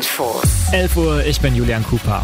Infos. 11 Uhr, ich bin Julian Cooper.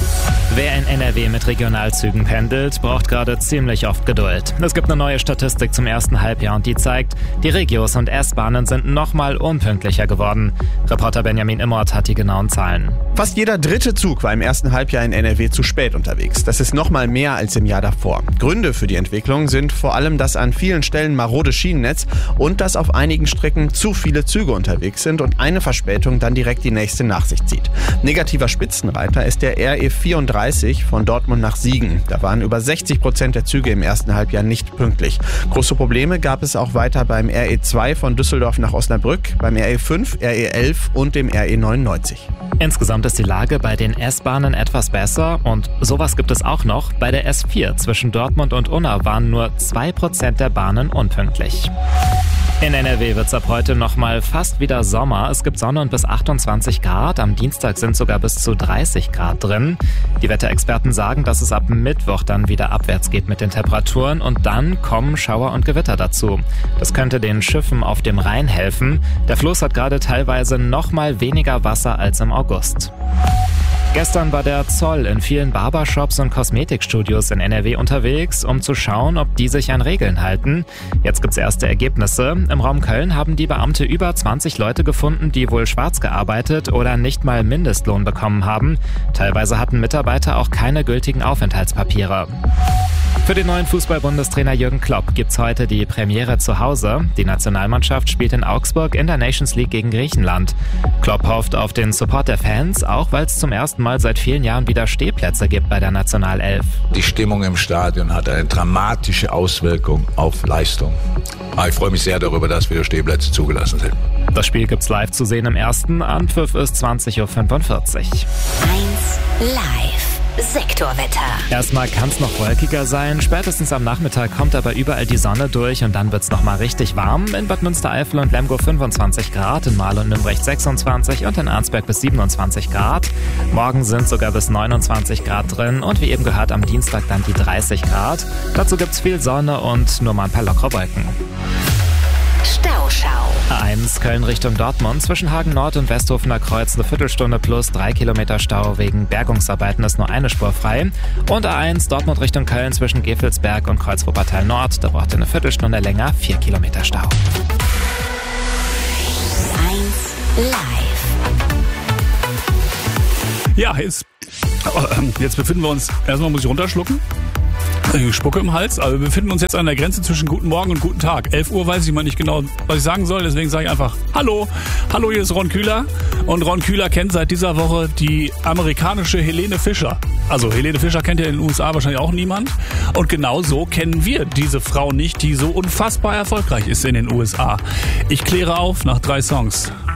Wer in NRW mit Regionalzügen pendelt, braucht gerade ziemlich oft Geduld. Es gibt eine neue Statistik zum ersten Halbjahr und die zeigt, die Regios und S-Bahnen sind nochmal unpünktlicher geworden. Reporter Benjamin Immort hat die genauen Zahlen. Fast jeder dritte Zug war im ersten Halbjahr in NRW zu spät unterwegs. Das ist nochmal mehr als im Jahr davor. Gründe für die Entwicklung sind vor allem das an vielen Stellen marode Schienennetz und dass auf einigen Strecken zu viele Züge unterwegs sind und eine Verspätung dann direkt die nächste nach sich zieht. Negativer Spitzenreiter ist der RE 34 von Dortmund nach Siegen. Da waren über 60% der Züge im ersten Halbjahr nicht pünktlich. Große Probleme gab es auch weiter beim RE 2 von Düsseldorf nach Osnabrück, beim RE 5, RE 11 und dem RE 99. Insgesamt ist die Lage bei den S-Bahnen etwas besser und sowas gibt es auch noch. Bei der S4 zwischen Dortmund und Unna waren nur 2% der Bahnen unpünktlich. In NRW wird es ab heute nochmal fast wieder Sommer. Es gibt Sonne und bis 28 Grad. Am Dienstag sind sogar bis zu 30 Grad drin. Die Wetterexperten sagen, dass es ab Mittwoch dann wieder abwärts geht mit den Temperaturen und dann kommen Schauer und Gewitter dazu. Das könnte den Schiffen auf dem Rhein helfen. Der Fluss hat gerade teilweise nochmal weniger Wasser als im August. Gestern war der Zoll in vielen Barbershops und Kosmetikstudios in NRW unterwegs, um zu schauen, ob die sich an Regeln halten. Jetzt gibt's erste Ergebnisse. Im Raum Köln haben die Beamte über 20 Leute gefunden, die wohl schwarz gearbeitet oder nicht mal Mindestlohn bekommen haben. Teilweise hatten Mitarbeiter auch keine gültigen Aufenthaltspapiere. Für den neuen Fußball-Bundestrainer Jürgen Klopp gibt's heute die Premiere zu Hause. Die Nationalmannschaft spielt in Augsburg in der Nations League gegen Griechenland. Klopp hofft auf den Support der Fans, auch weil es zum ersten Mal seit vielen Jahren wieder Stehplätze gibt bei der Nationalelf. Die Stimmung im Stadion hat eine dramatische Auswirkung auf Leistung. Ich freue mich sehr darüber, dass wieder Stehplätze zugelassen sind. Das Spiel gibt's live zu sehen im ersten. Anpfiff ist 20.45 Uhr. 1 Live. Sektorwetter. Erstmal kann es noch wolkiger sein. Spätestens am Nachmittag kommt aber überall die Sonne durch und dann wird es nochmal richtig warm. In Bad Münstereifel und Lemgo 25 Grad, in Marl und Nümbrecht 26 und in Arnsberg bis 27 Grad. Morgen sind sogar bis 29 Grad drin und wie eben gehört am Dienstag dann die 30 Grad. Dazu gibt's viel Sonne und nur mal ein paar lockere Wolken. Stauschau. A1 Köln Richtung Dortmund. Zwischen Hagen Nord und Westhofener Kreuz eine Viertelstunde plus 3 Kilometer Stau. Wegen Bergungsarbeiten ist nur eine Spur frei. Und A1 Dortmund Richtung Köln zwischen Gevelsberg und Kreuz-Wuppertal Nord. Da braucht ihr eine Viertelstunde länger, 4 Kilometer Stau. 1 Live. Ja, jetzt befinden wir uns, erstmal muss ich runterschlucken. Spucke im Hals, aber wir befinden uns jetzt an der Grenze zwischen Guten Morgen und Guten Tag. 11 Uhr weiß ich mal nicht genau, was ich sagen soll, deswegen sage ich einfach Hallo. Hallo, hier ist Ron Kühler und Ron Kühler kennt seit dieser Woche die amerikanische Helene Fischer. Also Helene Fischer kennt ja in den USA wahrscheinlich auch niemand und genau so kennen wir diese Frau nicht, die so unfassbar erfolgreich ist in den USA. Ich kläre auf nach 3 Songs.